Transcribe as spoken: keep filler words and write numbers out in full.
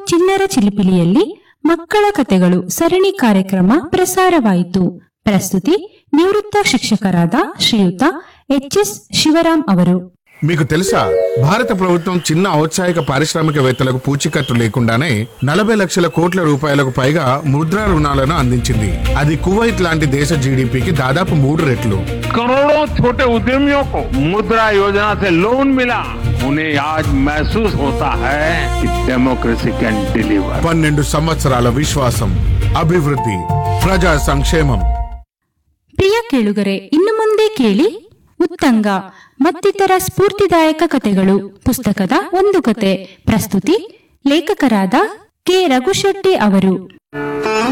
ಚಿಣ್ಣರ ಚಿಲಿಪಿಲಿಯಲ್ಲಿ ಮಕ್ಕಳ ಕಥೆಗಳು ಸರಣಿ ಕಾರ್ಯಕ್ರಮ ಪ್ರಸಾರವಾಯಿತು. ಪ್ರಸ್ತುತಿ ನಿವೃತ್ತ ಶಿಕ್ಷಕರಾದ ಶ್ರೀಯುತ ಎಚ್ ಎಸ್ ಶಿವರಾಂ ಅವರು. మీకు తెలుసా, భారత ప్రభుత్వం చిన్న ఔత్సాహిక పారిశ్రామికవేత్తలకు పూచీకత్తు లేకుండానే నలభై లక్షల కోట్ల రూపాయలకు పైగా ముద్రా రుణాలను అందించింది. అది కువైట్ లాంటి దేశ జీడీపీకి దాదాపు మూడు రెట్లు. करोड़ों छोटे उद्यमियों को मुद्रा योजना से लोन मिला. उन्हें आज महसूस होता है कि डेमोक्रेसी कैन डिलीवर. పన్నెండు సంవత్సరాల విశ్వాసం, అభివృద్ధి, ప్రజా సంక్షేమం. ಪ್ರಿಯ ಕೇಳುಗರೆ, ಇನ್ನು ಮುಂದೆ ಕೇಳಿ ಉತ್ತಂಗ ಮತ್ತಿತರ ಸ್ಫೂರ್ತಿದಾಯಕ ಕಥೆಗಳು ಪುಸ್ತಕದ ಒಂದು ಕತೆ. ಪ್ರಸ್ತುತಿ ಲೇಖಕರಾದ ಕೆ ರಘುಶೆಟ್ಟಿ ಅವರು.